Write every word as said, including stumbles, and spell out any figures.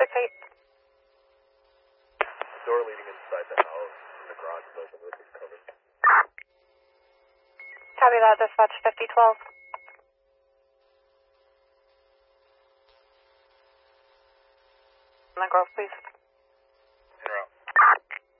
eight. Door leading inside the house, and the garage is open, roof is covered. Copy that, dispatch fifty twelve. On the Grove, please.